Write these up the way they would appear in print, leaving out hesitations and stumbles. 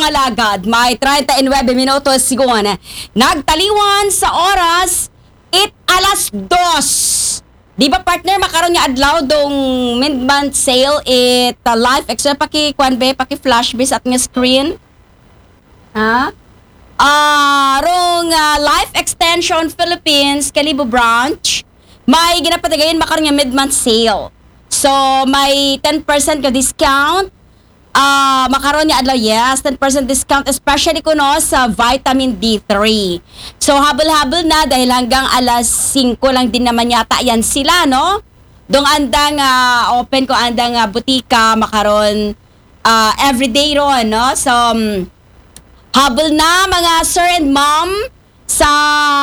alagad, may 39 minutos sigon. Nagtaliwan sa oras, alas 2. Di ba partner, makaroon niya adlaw dong mid-month sale live extra paki-flash base at nga screen. Ha? Rong Life Extension Philippines Kalibo branch, may ginapatagayin makaroon niya mid-month sale. So, may 10% ka discount. Makaroon niya adlaw, yes, 10% discount, especially kuno sa vitamin D3. So, habol-habol na dahil hanggang alas 5 lang din naman yata yan sila, no? Dong andang open ko andang butika, makaroon everyday ron, no? So, habol na mga sir and mom sa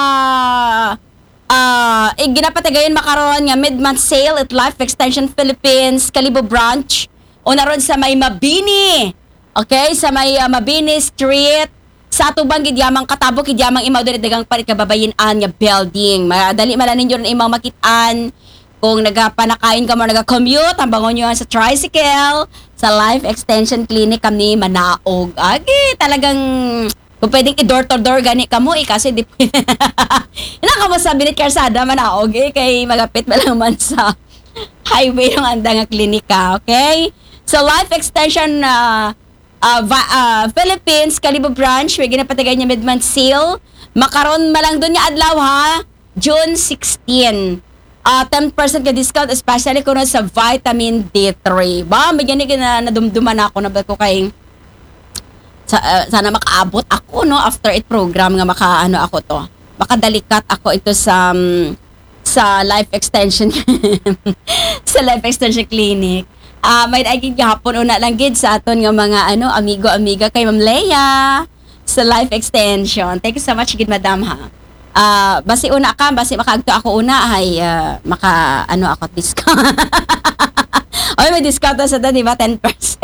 ginapatagayon makaroon nga mid-month sale at Life Extension Philippines Kalibo branch. O naroon sa may Mabini. Okay? Sa may Mabini Street. Sa atubang gidyamang katabo, gidyamang imaw diri dagang parit kababayin-an nga building. Madali malanin yun imaw makitaan. Kung nagapanakain ka mo, nagacommute, tambangon nyo sa tricycle, sa Life Extension Clinic kami manaog. Agi, talagang kung pwedeng i-door-to-door gani ka mo, kasi di ka mo sa binit karsada manaog, kay magapit ba lang man sa highway ng anda nga klinika, okay? So, Life Extension Philippines, Kalibo branch, may ginapatagay niya mid-month sale. Makaroon malang doon niya adlaw ha, June 16. 10% ka discount, especially kuno sa vitamin D3. Ba, may gani na nadumduman ako na ba ko kay sana makaabot ako no after it program nga makaano ako to. Makadalikat ako ito sa Life Extension sa Life Extension Clinic. May aging gahapon una lang gid sa aton nga mga amigo-amiga kay Ma'am Leia sa Life Extension. Thank you so much gid madam ha. Basi una ka, basi makaagto ako una ay ako discount. Oy, may discount sa di ba 10%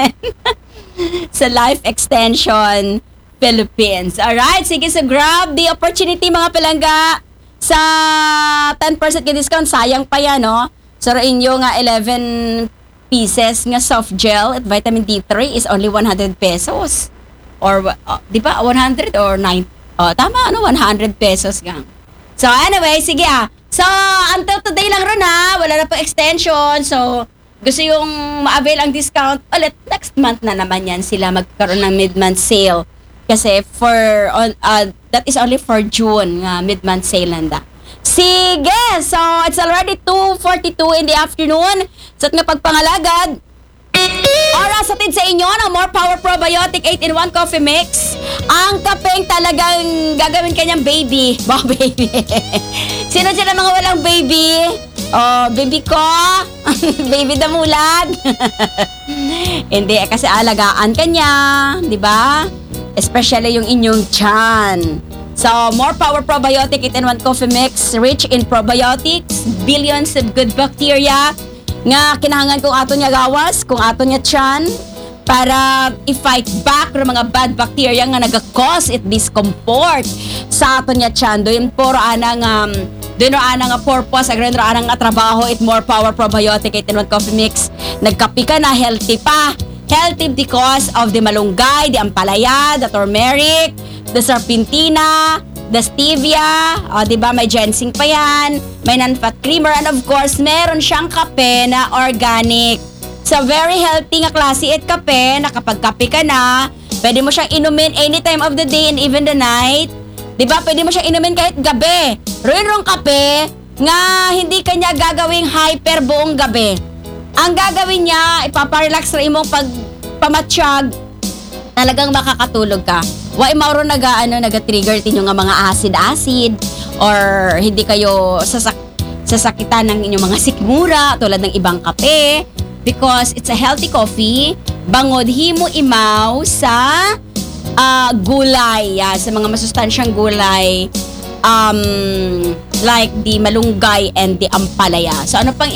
sa Life Extension Philippines. Alright, sige, so grab the opportunity mga palangga sa 10% ka discount. Sayang pa yan, no? So inyo nga 11 pieces nga soft gel at vitamin D3 is only 100 pesos. Or, di ba, 100 or 9? Tama, 100 pesos gang. So, anyway, sige So, until today lang ron ha. Wala na po extension. So, gusto yung ma-avail ang discount ulit, next month na naman yan sila magkaroon ng mid-month sale. Kasi that is only for June, mid-month sale nanda. Sige! So, it's already 2:42 in the afternoon. So, nga pagpangalagad, oras atid sa inyo ng More Power Probiotic 8-in-1 Coffee Mix. Ang kapeng talagang gagawin kanyang baby. Baby. Sino dyan ang mga walang baby? Baby ko. Baby damulag. Hindi, kasi alagaan kanya. Diba? Especially yung inyong tiyan. So, More Power Probiotic 8-in-1 Coffee Mix, rich in probiotics, billions of good bacteria, nga kinahangan kung ato niya gawas, kung ato niya tiyan, para i-fight back ng mga bad bacteria nga naga-cause it discomfort sa ato niya tiyan. Doon po anang purpose, agad anang trabaho, it More Power Probiotic 8-in-1 Coffee Mix. Nagkapi ka na, healthy pa. Healthy because of the malunggay, the ampalaya, the turmeric, the serpentina, the stevia, diba may ginseng pa yan, may non-fat creamer, and of course, meron siyang kape na organic. So, very healthy nga klase at kape, na kapag kape ka na, pwede mo siyang inumin any time of the day and even the night. Diba, pwede mo siyang inumin kahit gabi. Rong kape, nga hindi kanya gagawing hyper buong gabi. Ang gagawin niya, ipaparelax na imong pagpamatsyag, talagang makakatulog ka. Why mauro naga-trigger tinyo nga mga acid or hindi kayo sasakitan ng inyong mga sikmura tulad ng ibang kape because it's a healthy coffee. Bangod himo imaw sa gulay, sa mga masustansyang gulay like the malunggay and the ampalaya. So ano pang